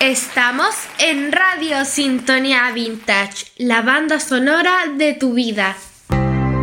Estamos en Radio Sintonía Vintage, la banda sonora de tu vida.